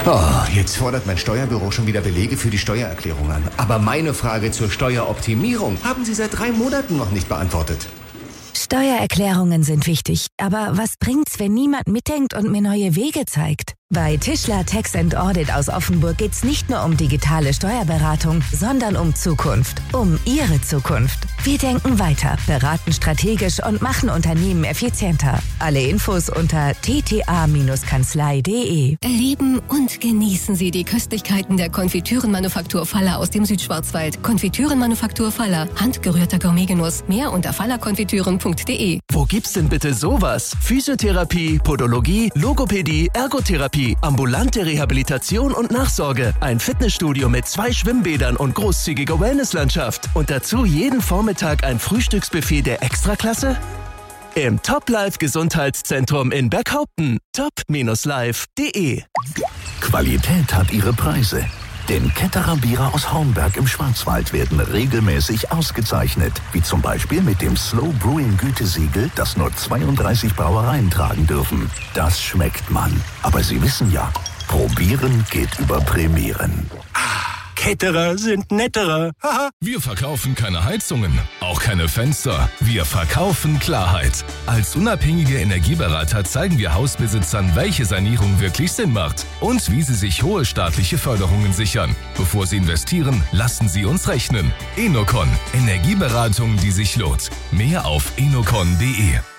Oh, jetzt fordert mein Steuerbüro schon wieder Belege für die Steuererklärung an. Aber meine Frage zur Steueroptimierung haben Sie seit 3 Monaten noch nicht beantwortet. Steuererklärungen sind wichtig, aber was bringt's, wenn niemand mitdenkt und mir neue Wege zeigt? Bei Tischler Tax & Audit aus Offenburg geht's nicht nur um digitale Steuerberatung, sondern um Zukunft. Um Ihre Zukunft. Wir denken weiter, beraten strategisch und machen Unternehmen effizienter. Alle Infos unter tta-kanzlei.de. Erleben und genießen Sie die Köstlichkeiten der Konfitürenmanufaktur Faller aus dem Südschwarzwald. Konfitürenmanufaktur Faller. Handgerührter Gourmetgenuss. Mehr unter fallerkonfitüren.de. Wo gibt's denn bitte sowas? Physiotherapie, Podologie, Logopädie, Ergotherapie, ambulante Rehabilitation und Nachsorge. Ein Fitnessstudio mit 2 Schwimmbädern und großzügiger Wellnesslandschaft. Und dazu jeden Vormittag ein Frühstücksbuffet der Extraklasse? Im Top Life Gesundheitszentrum in Berghaupten. top-life.de. Qualität hat ihre Preise. Denn Ketterer Biere aus Hornberg im Schwarzwald werden regelmäßig ausgezeichnet. Wie zum Beispiel mit dem Slow Brewing Gütesiegel, das nur 32 Brauereien tragen dürfen. Das schmeckt man. Aber Sie wissen ja, probieren geht über prämieren. Ketterer sind netterer. Wir verkaufen keine Heizungen, auch keine Fenster. Wir verkaufen Klarheit. Als unabhängige Energieberater zeigen wir Hausbesitzern, welche Sanierung wirklich Sinn macht und wie sie sich hohe staatliche Förderungen sichern. Bevor sie investieren, lassen sie uns rechnen. Enocon. Energieberatung, die sich lohnt. Mehr auf enocon.de.